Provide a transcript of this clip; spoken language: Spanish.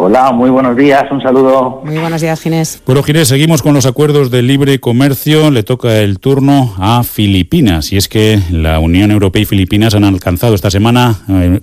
Hola, muy buenos días, un saludo. Muy buenos días, Ginés. Bueno, Ginés, seguimos con los acuerdos de libre comercio. Le toca el turno a Filipinas. Y es que la Unión Europea y Filipinas han alcanzado esta semana